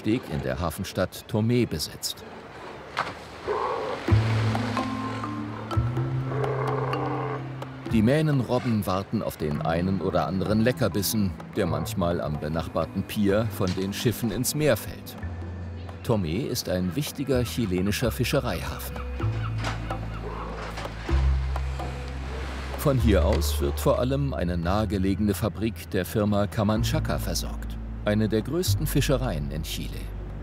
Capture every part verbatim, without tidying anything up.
Steg in der Hafenstadt Tomé besetzt. Die Mähnenrobben warten auf den einen oder anderen Leckerbissen, der manchmal am benachbarten Pier von den Schiffen ins Meer fällt. Tomé ist ein wichtiger chilenischer Fischereihafen. Von hier aus wird vor allem eine nahegelegene Fabrik der Firma Camanchaca versorgt, eine der größten Fischereien in Chile.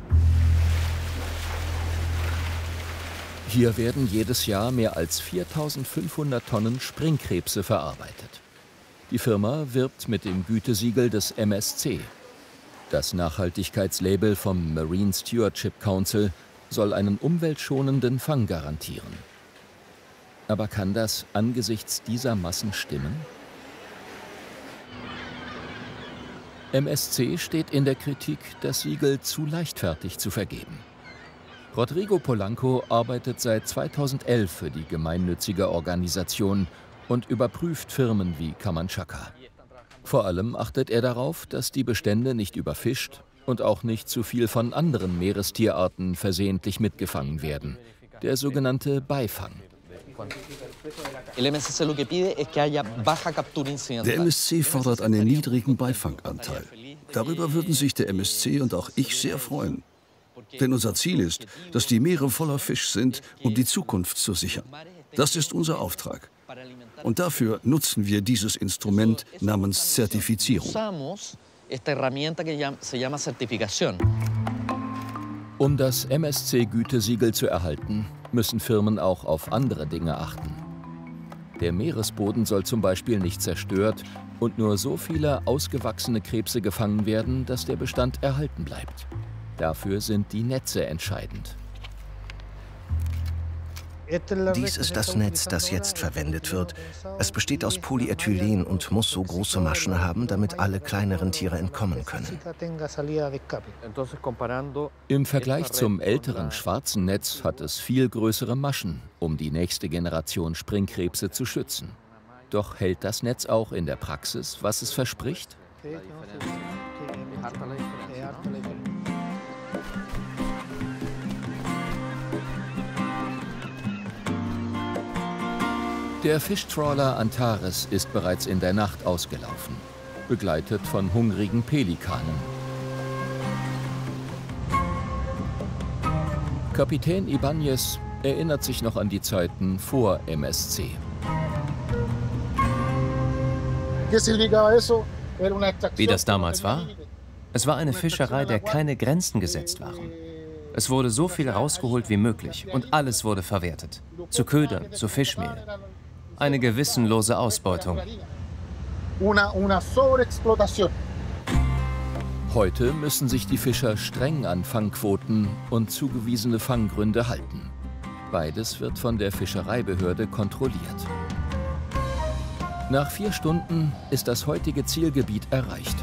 Hier werden jedes Jahr mehr als viertausendfünfhundert Tonnen Springkrebse verarbeitet. Die Firma wirbt mit dem Gütesiegel des M S C. Das Nachhaltigkeitslabel vom Marine Stewardship Council soll einen umweltschonenden Fang garantieren. Aber kann das angesichts dieser Massen stimmen? M S C steht in der Kritik, das Siegel zu leichtfertig zu vergeben. Rodrigo Polanco arbeitet seit zweitausendelf für die gemeinnützige Organisation und überprüft Firmen wie Camanchaca. Vor allem achtet er darauf, dass die Bestände nicht überfischt und auch nicht zu viel von anderen Meerestierarten versehentlich mitgefangen werden, der sogenannte Beifang. Der M S C fordert einen niedrigen Beifanganteil. Darüber würden sich der M S C und auch ich sehr freuen. Denn unser Ziel ist, dass die Meere voller Fisch sind, um die Zukunft zu sichern. Das ist unser Auftrag. Und dafür nutzen wir dieses Instrument namens Zertifizierung. Um das M S C-Gütesiegel zu erhalten, müssen Firmen auch auf andere Dinge achten. Der Meeresboden soll zum Beispiel nicht zerstört und nur so viele ausgewachsene Krebse gefangen werden, dass der Bestand erhalten bleibt. Dafür sind die Netze entscheidend. Dies ist das Netz, das jetzt verwendet wird. Es besteht aus Polyethylen und muss so große Maschen haben, damit alle kleineren Tiere entkommen können. Im Vergleich zum älteren schwarzen Netz hat es viel größere Maschen, um die nächste Generation Springkrebse zu schützen. Doch hält das Netz auch in der Praxis, was es verspricht? Der Fischtrawler Antares ist bereits in der Nacht ausgelaufen, begleitet von hungrigen Pelikanen. Kapitän Ibáñez erinnert sich noch an die Zeiten vor M S C. Wie das damals war? Es war eine Fischerei, der keine Grenzen gesetzt waren. Es wurde so viel rausgeholt wie möglich und alles wurde verwertet. Zu Ködern, zu Fischmehl. Eine gewissenlose Ausbeutung. Heute müssen sich die Fischer streng an Fangquoten und zugewiesene Fanggründe halten. Beides wird von der Fischereibehörde kontrolliert. Nach vier Stunden ist das heutige Zielgebiet erreicht.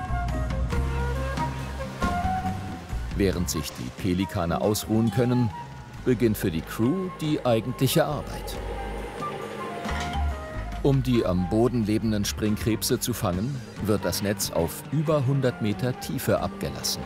Während sich die Pelikane ausruhen können, beginnt für die Crew die eigentliche Arbeit. Um die am Boden lebenden Springkrebse zu fangen, wird das Netz auf über hundert Meter Tiefe abgelassen.